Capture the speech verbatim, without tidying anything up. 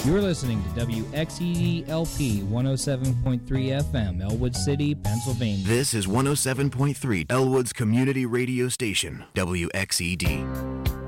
You're listening to W X E D L P one oh seven point three F M, Elwood City, Pennsylvania. This is one oh seven point three Elwood's community radio station, W X E D.